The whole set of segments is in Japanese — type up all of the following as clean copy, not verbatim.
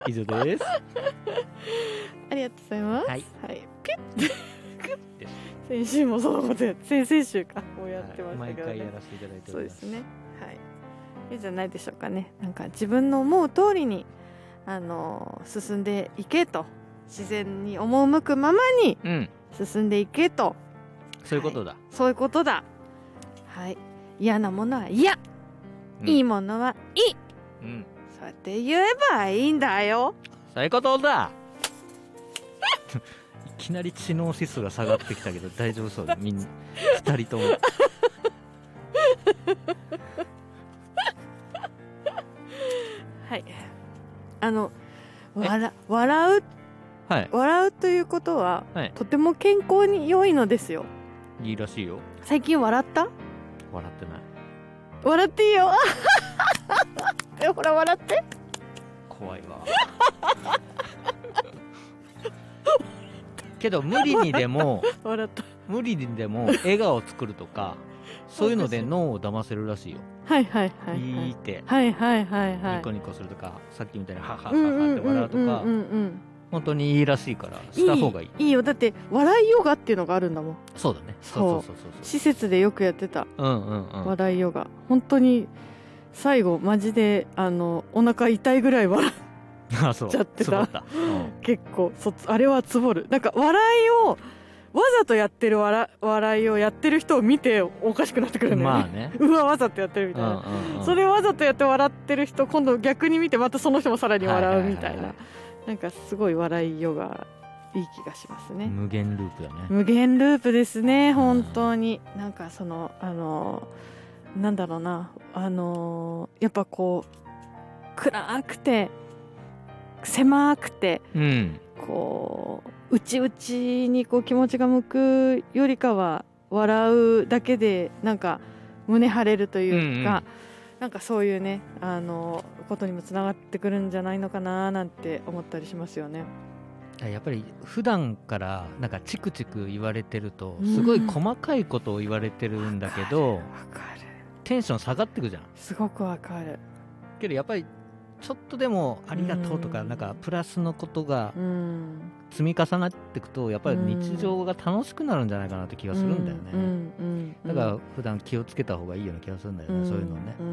以上です。 ありがとうございます。 はい、 はい、ピュッ先週もそのことやって先々週かこうやってましたけどね、 毎回やらせていただいております。 そうですね。はい、いいじゃないでしょうかね。なんか自分の思う通りに進んでいけと、自然に赴くままに進んでいけと、 そういうことだ、 はい、そういうことだ。はい、嫌なものは嫌、いいものはいい、そうやって言えばいいんだよ。 そういうことだ。いきなり知能指数が下がってきたけど大丈夫そうだ、みんな2人とも。 はい、笑う、はい、笑うということは、はい、とても健康に良いのですよ。 いいらしいよ。 最近笑った？ 笑ってない。 笑っていいよ。ほら笑って。 怖いわ。けど無理にでも笑った。 無理にでも笑顔を作るとかそういうので脳を騙せるらしいよ。 はいはいはい、はい、 いいって、 はいはいはいはい、 ニコニコするとかさっきみたいにハハハハって笑うとか本当にいいらしいからした方がいい。 いいよ、だって笑いヨガっていうのがあるんだもん。 そうだね。そう施設でよくやってた、笑いヨガ。本当に最後マジでお腹痛いぐらい笑っちゃってた。結構あれはつぼる。なんか笑いをわざとやってる笑いをやってる人を見ておかしくなってくるんだよね。まあね。うわわざとやってるみたいな、それをわざとやって笑ってる人今度逆に見てまたその人もさらに笑うみたいな、なんかすごい笑いヨガいい気がしますね。 無限ループだね。 無限ループですね、本当に。なんかそのなんだろうな、やっぱこう暗くて狭くて、こう内々にこう気持ちが向くよりかは笑うだけでなんか胸張れるというか、なんかそういうねことにもつながってくるんじゃないのかななんて思ったりしますよね。 やっぱり普段からなんかチクチク言われてるとすごい細かいことを言われてるんだけど、テンション下がってくじゃん。 すごくわかるけどやっぱりちょっとでもありがとうとかなんかプラスのことが積み重なっていくとやっぱり日常が楽しくなるんじゃないかなって気がするんだよね。だから普段気をつけた方がいいような気がするんだよね、そういうのね。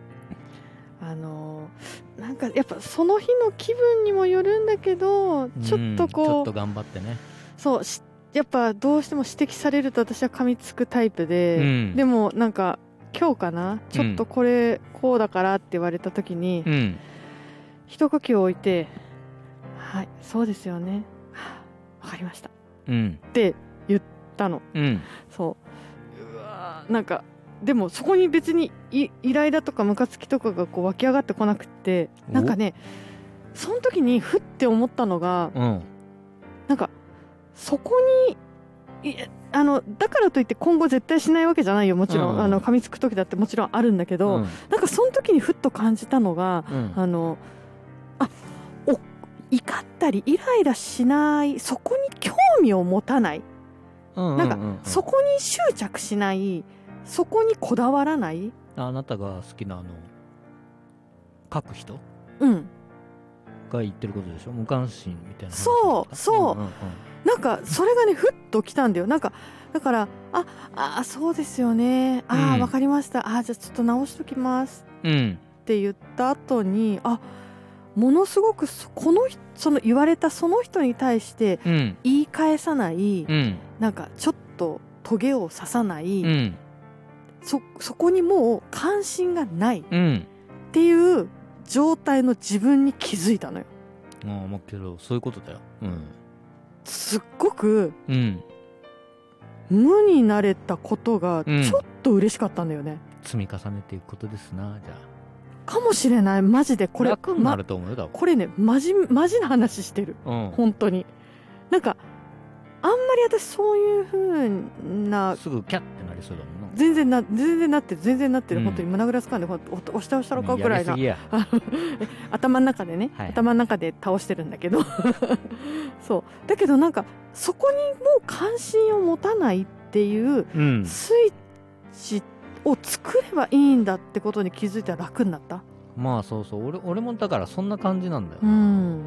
なんかやっぱその日の気分にもよるんだけど、ちょっとこうちょっと頑張ってね。 そうやっぱどうしても指摘されると私は噛みつくタイプで、でもなんか今日かな、ちょっとこれこうだからって言われた時に、一呼吸置いて、はい、そうですよね、わかりました、って言ったの。そうわ、なんかでもそこに別にイライラとかムカつきとかがこう湧き上がってこなくって、なんかね、その時にふって思ったのが、なんかそこにだからといって今後絶対しないわけじゃないよ、もちろん、噛みつく時だってもちろんあるんだけど、なんかその時にふっと感じたのが、怒ったりイライラしない、そこに興味を持たない、なんかそこに執着しない、そこにこだわらない。 あなたが好きな書く人、が言ってることでしょ、無関心みたいな。 そう、なんかそれがねふっときたんだよ。なんかだからそうですよね、わかりました、じゃあちょっと直しときますって言った後に、ものすごくその言われたその人に対して言い返さない、なんかちょっとトゲを刺さない、そこにもう関心がないっていう状態の自分に気づいたのよ。 けどそういうことだよ。 すっごく、無になれたことがちょっと嬉しかったんだよね。 積み重ねていくことですな。じゃあかもしれない。マジでこれ楽になると思うよ、多分。 これねマジな話してる、本当に。なんかあんまり私そういう風なすぐキャッてなりそうだもんな。 全然なってる、本当に胸ぐらつかんで押したろかぐらいな、頭の中でね、頭の中で倒してるんだけどそうだけどなんかそこにもう関心を持たないっていうスイッチを作ればいいんだってことに気づいたら楽になった。 まあそうそう、俺もだからそんな感じなんだよ、 うん